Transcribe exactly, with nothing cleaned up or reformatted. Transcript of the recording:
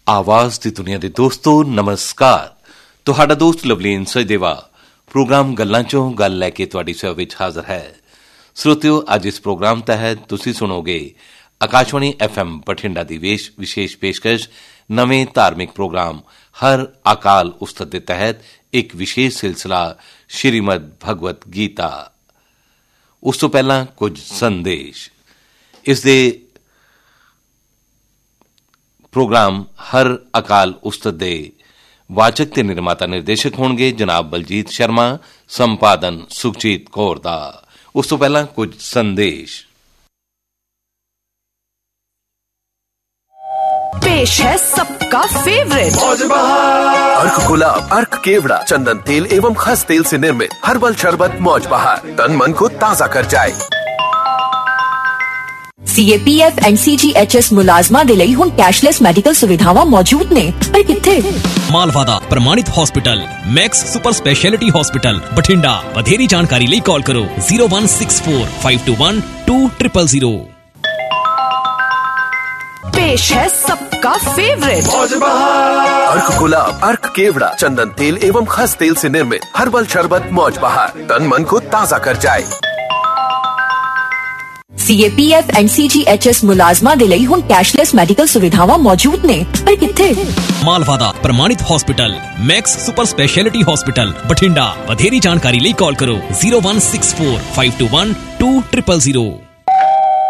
आवाज ਦੀ ਦੁਨੀਆ ਦੇ ਦੋਸਤੋ ਨਮਸਕਾਰ। ਤੁਹਾਡਾ ਦੋਸਤ ਲਵਲੀਨ ਸਚਦੇਵਾ ਪ੍ਰੋਗਰਾਮ ਗੱਲਾਂ ਚੋਂ ਗੱਲ ਲੈ ਕੇ ਤੁਹਾਡੀ ਸੇਵਾ ਵਿੱਚ ਹਾਜ਼ਰ ਹੈ। ਸਰੋਤਿਓ, ਅੱਜ ਇਸ ਪ੍ਰੋਗਰਾਮ ਤਹਿਤ ਤੁਸੀਂ ਸੁਣੋਗੇ ਆਕਾਸ਼ਵਾਣੀ ਐਫਐਮ ਬਠਿੰਡਾ ਦੀ ਵਿਸ਼ੇਸ਼ ਪੇਸ਼ਕਸ਼ ਨਵੇਂ ਧਾਰਮਿਕ ਪ੍ਰੋਗਰਾਮ ਹਰ ਅਕਾਲ ਉਸਤਤ ਦੇ ਤਹਿਤ ਇੱਕ ਵਿਸ਼ੇਸ਼ ਸਿਲਸਿਲਾ ਸ਼੍ਰੀਮਦ ਭਗਵਤ ਗੀਤਾ। ਉਸ ਤੋਂ ਪਹਿਲਾਂ ਕੁਝ ਸੰਦੇਸ਼। ਇਸ ਦੇ ਪ੍ਰੋਗਰਾਮ ਹਰ ਅਕਾਲ ਉਸਤਤ ਦੇ ਵਾਚਕ ਤੇ ਨਿਰਮਾਤਾ ਨਿਰਦੇਸ਼ਕ ਹੋਣਗੇ ਜਨਾਬ ਬਲਜੀਤ ਸ਼ਰਮਾ, ਸੰਪਾਦਨ ਸੁਖਜੀਤ ਕੌਰ ਦਾ। ਉਸ ਤੋਂ ਪਹਿਲਾਂ ਕੁਝ ਸੰਦੇਸ਼। पेश है सबका फेवरेट मौज बहार। अर्क गुलाब, अर्क केवड़ा, चंदन तेल एवं खस तेल से निर्मित हर्बल शरबत मौज बहार तन मन को ताजा कर जाए। सी A P F and C ji H S मुलाजमा दे लई हुण कैशलैस मेडिकल सुविधावां मौजूद ने, पर कित्थे? मालवादा प्रमाणित hospital max super speciality hospital Bathinda. बधेरी जानकारी लई कॉल करो zero one six four five to one two triple zero. पेश है सबका फेवरेट मौज बहार। अर्क गुलाब, अर्क केवड़ा, चंदन तेल एवं खस तेल से निर्मित हर्बल शरबत मौज बहार तन मन को ताजा कर जाए। सी A P F and C ji H S मुलाजमा दे लई हुण कैशलैस मेडिकल सुविधावां मौजूद ने, पर कित्थे? मालवादा प्रमाणित hospital max super speciality hospital Bathinda. बधेरी जानकारी लई कॉल करो zero one six four five to one two triple zero.